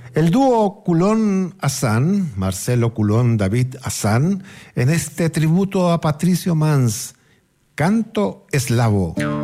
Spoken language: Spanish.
El dúo Culón-Azán, Marcelo Culón, David Azán, en este tributo a Patricio Mans, Canto Eslavo.